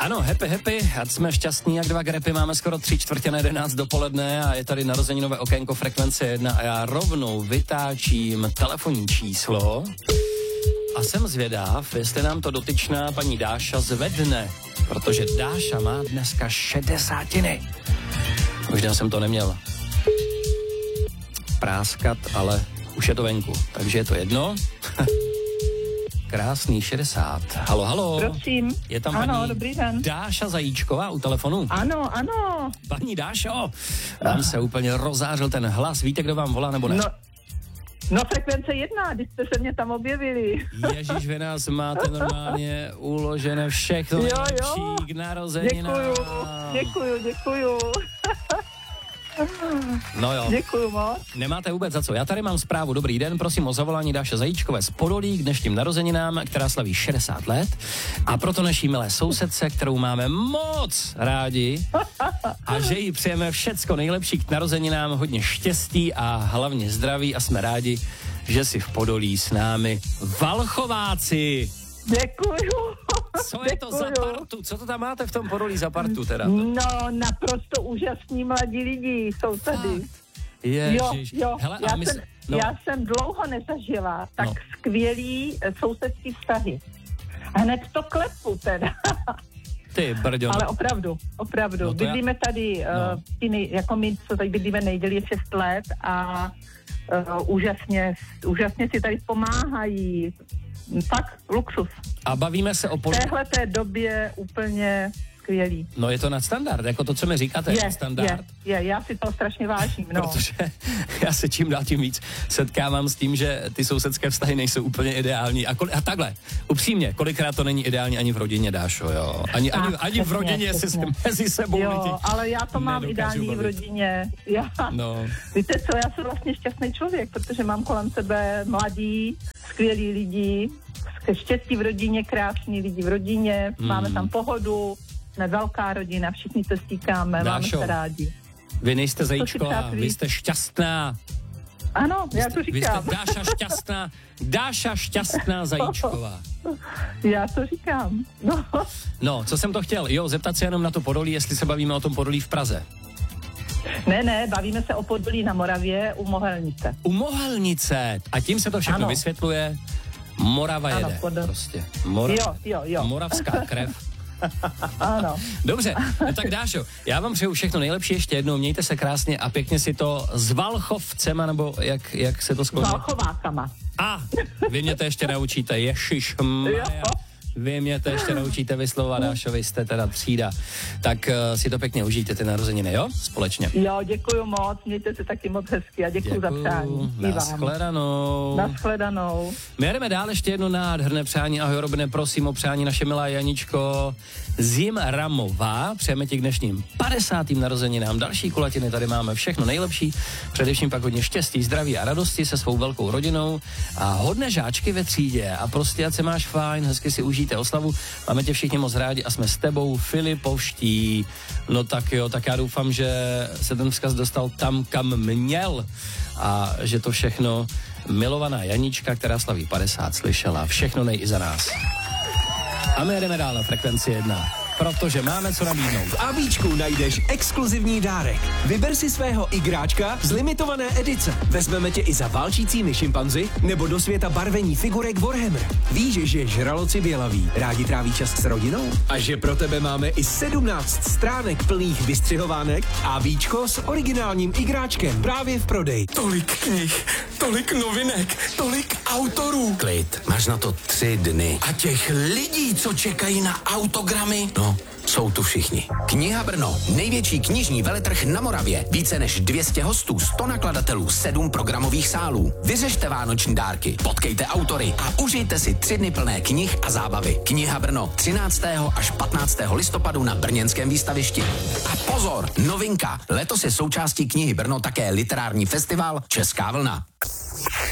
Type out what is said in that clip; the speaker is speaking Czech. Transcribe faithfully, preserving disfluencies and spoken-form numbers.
Ano, happy, happy, ať jsme šťastní jak dva grepy, máme skoro tři čtvrtě na jedenáct dopoledne a je tady narozeninové okénko frekvence jedna a já rovnou vytáčím telefonní číslo a jsem zvědav, jestli nám to dotyčná paní Dáša zvedne, protože Dáša má dneska šedesátiny. Možná jsem to neměl práskat, ale už je to venku, takže je to jedno. Krásný šedesát. Halo, halo. Prosím. Je tam ano, paní dobrý den. Dáša Zajíčková u telefonu? Ano, ano. Paní Dášo, vám se úplně rozářil ten hlas. Víte, kdo vám volá, nebo ne? No, no frekvence jedna, když jste se mě tam objevili. Ježíš, vy nás máte normálně uložené všechno nejlepší k narozeninám. Děkuju, děkuju, děkuju. No jo. Děkuju moc. Nemáte vůbec za co. Já tady mám zprávu. Dobrý den, prosím o zavolání Dáše Zajíčkové z Podolí k dnešním narozeninám, která slaví šedesát let. A proto naší milé sousedce, kterou máme moc rádi a že jí přejeme všecko nejlepší k narozeninám, hodně štěstí a hlavně zdraví a jsme rádi, že si v Podolí s námi Valchováci. Děkuju. Co je to za partu? Co to tam máte v tom Podolí za partu teda? No, naprosto úžasní mladí lidi jsou tady. Ježiš. Jo, jo. Hele, já, my jsem, se, no. já jsem dlouho nezažila tak no. skvělý sousedský vztahy. Hned to klepu teda. Ty brďo. Ale opravdu, opravdu. No bydlíme já... tady, no. uh, nej, jako my, co tady bydlíme nejdéle šest let a uh, úžasně, úžasně si tady pomáhají. Tak, luxus. A bavíme se o Podolí. V téhleté době úplně skvělý. No je to nadstandard, jako to, co mi říkáte, je, je nadstandard. Je, je, já si to strašně vážím, no. Protože já se čím dál tím víc setkávám s tím, že ty sousedské vztahy nejsou úplně ideální. A, kol- a takhle, upřímně, kolikrát to není ideální ani v rodině, Dášo, jo. Ani, tak, ani, ani v rodině si se mezi sebou jo, lidi ale já to mám ideální bavit. V rodině. Já, no. Víte co, já jsem vlastně šťastný člověk, protože mám kolem sebe mladí, skvělí lidi, štěstí v rodině, krásní lidi v rodině, hmm. máme tam pohodu, jsme velká rodina, všichni se stýkáme, Dášo, máme se rádi. Vy nejste Zajíčková, vy jste šťastná. Ano, já to říkám. Vy jste Dáša šťastná, Dáša šťastná Zajíčková. Já to říkám. No. no, co jsem to chtěl? Jo, zeptat se jenom na to Podolí, jestli se bavíme o tom Podolí v Praze. Ne, ne, bavíme se o Podolí na Moravě u Mohelnice. U Mohelnice. A tím se to všechno ano. vysvětluje. Morava ano, jede. Podol... Prostě. Mora... Jo, jo, jo. Moravská krev. Ano. Dobře, no tak Dášo, já vám přeju všechno nejlepší ještě jednou, mějte se krásně a pěkně si to s Valchovcema, nebo jak, jak se to skloní? S Valchovákama. A, vy mě to ještě naučíte, ježišmarja. Vy mě to ještě naučíte vyslovovat, Dášo, vy jste teda třída. Tak uh, si to pěkně užijte, ty narozeniny, jo? Společně. Jo, děkuju moc, mějte se taky moc hezky a děkuju, děkuju za přání. Nashledanou. Nashledanou. My jdeme dál, ještě jedno nádherné přání. Ahoj Robine, prosím o přání, naše milá Janičko Zim Ramová. Přejeme ti k dnešním padesátým narozeninám. Další kulatiny tady máme, všechno nejlepší. Především pak hodně štěstí, zdraví a radosti se svou velkou rodinou a hodné žáčky ve třídě. A prostě, ať se máš fajn, hezky si užijte oslavu. Máme tě všichni moc rádi a jsme s tebou Filipovští. No tak jo, tak já doufám, že se ten vzkaz dostal tam, kam měl a že to všechno milovaná Janička, která slaví padesát, slyšela. Všechno nej i za nás. A my jedeme dál na frekvenci jedna. Protože máme co nabídnout. V ABčku najdeš exkluzivní dárek. Vyber si svého igráčka z limitované edice. Vezmeme tě i za válčícími šimpanzi nebo do světa barvení figurek Warhammer. Víš, že žraloci bělaví rádi tráví čas s rodinou? A že pro tebe máme i sedmnáct stránek plných vystřihovánek. ABčko s originálním igráčkem právě v prodeji. Tolik knih, tolik novinek, tolik autorů. Klid, máš na to tři dny. A těch lidí, co čekají na autogramy, no, jsou tu všichni. Kniha Brno, největší knižní veletrh na Moravě. Více než dvě stě hostů, sto nakladatelů, sedm programových sálů. Vyřešte vánoční dárky, potkejte autory a užijte si tři dny plné knih a zábavy. Kniha Brno, třináctého až patnáctého listopadu na brněnském výstavišti. A pozor, novinka, letos je součástí Knihy Brno také literární festival Česká vlna.